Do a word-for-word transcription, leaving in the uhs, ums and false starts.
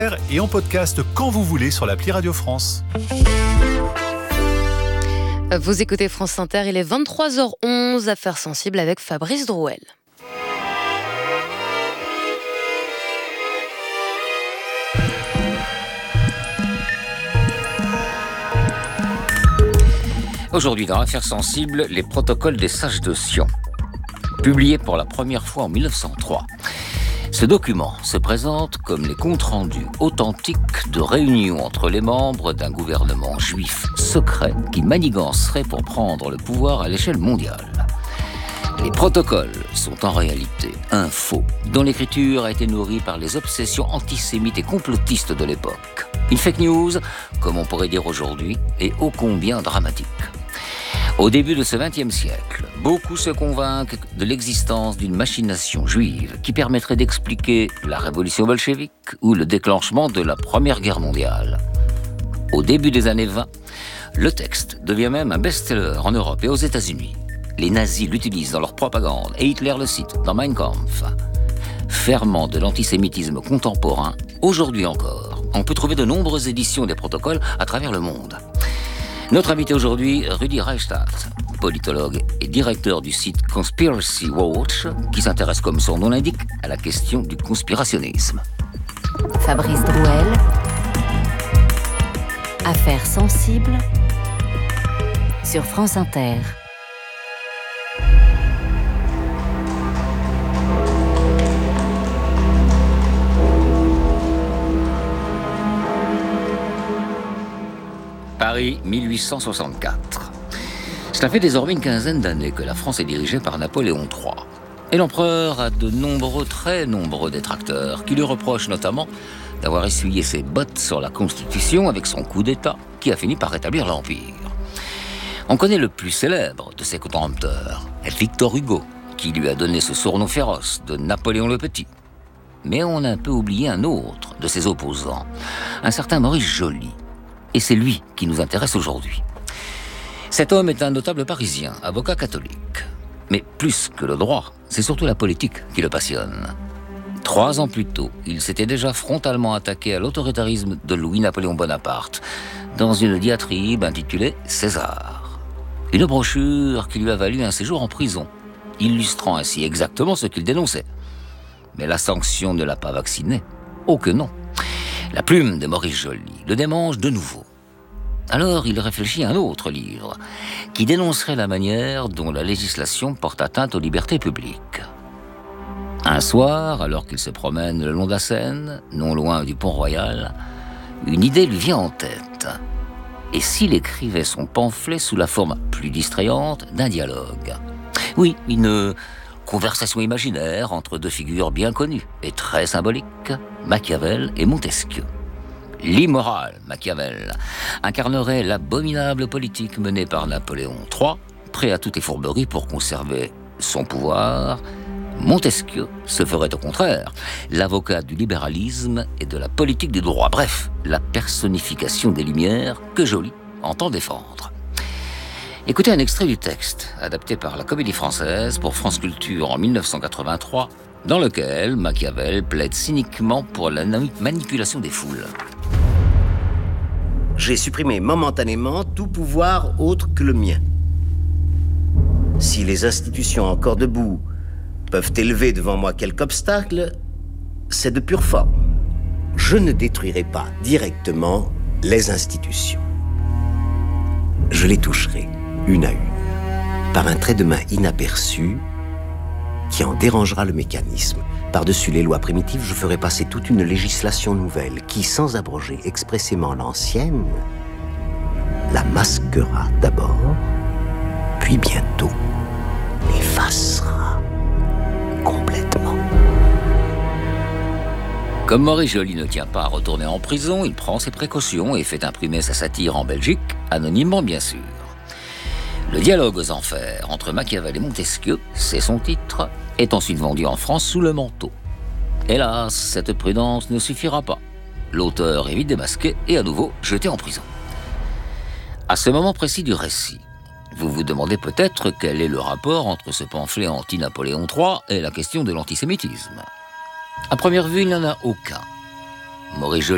Et en podcast quand vous voulez sur l'appli Radio France. Vous écoutez France Inter, il est vingt-trois heures onze, Affaires sensibles avec Fabrice Drouel. Aujourd'hui dans Affaires sensibles, les protocoles des sages de Sion, publiés pour la première fois en mille neuf cent trois. Ce document se présente comme les comptes rendus authentiques de réunions entre les membres d'un gouvernement juif secret qui manigancerait pour prendre le pouvoir à l'échelle mondiale. Les protocoles sont en réalité un faux, dont l'écriture a été nourrie par les obsessions antisémites et complotistes de l'époque. Une fake news, comme on pourrait dire aujourd'hui, est ô combien dramatique. Au début de ce vingtième siècle, beaucoup se convainquent de l'existence d'une machination juive qui permettrait d'expliquer la révolution bolchevique ou le déclenchement de la Première Guerre mondiale. Au début des années vingt, le texte devient même un best-seller en Europe et aux États-Unis. Les nazis l'utilisent dans leur propagande et Hitler le cite dans Mein Kampf. Ferment de l'antisémitisme contemporain, aujourd'hui encore, on peut trouver de nombreuses éditions des protocoles à travers le monde. Notre invité aujourd'hui, Rudi Reichstadt, politologue et directeur du site Conspiracy Watch, qui s'intéresse, comme son nom l'indique, à la question du conspirationnisme. Fabrice Drouel, Affaires sensibles sur France Inter. Paris, mille huit cent soixante-quatre. Cela fait désormais une quinzaine d'années que la France est dirigée par Napoléon trois. Et l'empereur a de nombreux, très nombreux détracteurs qui lui reprochent notamment d'avoir essuyé ses bottes sur la Constitution avec son coup d'État qui a fini par rétablir l'Empire. On connaît le plus célèbre de ses contempteurs, Victor Hugo, qui lui a donné ce surnom féroce de Napoléon le Petit. Mais on a un peu oublié un autre de ses opposants, un certain Maurice Joly. Et c'est lui qui nous intéresse aujourd'hui. Cet homme est un notable parisien, avocat catholique. Mais plus que le droit, c'est surtout la politique qui le passionne. Trois ans plus tôt, il s'était déjà frontalement attaqué à l'autoritarisme de Louis-Napoléon Bonaparte dans une diatribe intitulée « César ». Une brochure qui lui a valu un séjour en prison, illustrant ainsi exactement ce qu'il dénonçait. Mais la sanction ne l'a pas vacciné. Oh que non. La plume de Maurice Joly le démange de nouveau. Alors il réfléchit à un autre livre qui dénoncerait la manière dont la législation porte atteinte aux libertés publiques. Un soir, alors qu'il se promène le long de la Seine, non loin du Pont-Royal, une idée lui vient en tête. Et s'il écrivait son pamphlet sous la forme plus distrayante d'un dialogue ? Oui, une conversation imaginaire entre deux figures bien connues et très symboliques, Machiavel et Montesquieu. L'immoral Machiavel incarnerait l'abominable politique menée par Napoléon trois, prêt à toutes les fourberies pour conserver son pouvoir. Montesquieu se ferait au contraire l'avocat du libéralisme et de la politique du droit, bref, la personnification des Lumières que Joly entend défendre. Écoutez un extrait du texte, adapté par la Comédie Française pour France Culture en mille neuf cent quatre-vingt-trois, dans lequel Machiavel plaide cyniquement pour la manipulation des foules. J'ai supprimé momentanément tout pouvoir autre que le mien. Si les institutions encore debout peuvent élever devant moi quelque obstacle, c'est de pure forme. Je ne détruirai pas directement les institutions. Je les toucherai une à une, par un trait de main inaperçu qui en dérangera le mécanisme. Par-dessus les lois primitives, je ferai passer toute une législation nouvelle qui, sans abroger expressément l'ancienne, la masquera d'abord, puis bientôt l'effacera complètement. Comme Maurice Joly ne tient pas à retourner en prison, il prend ses précautions et fait imprimer sa satire en Belgique, anonymement bien sûr. Le dialogue aux enfers entre Machiavel et Montesquieu, c'est son titre, est ensuite vendu en France sous le manteau. Hélas, cette prudence ne suffira pas. L'auteur est vite démasqué et à nouveau jeté en prison. À ce moment précis du récit, vous vous demandez peut-être quel est le rapport entre ce pamphlet anti-Napoléon trois et la question de l'antisémitisme. À première vue, il n'y en a aucun. Maurice Joly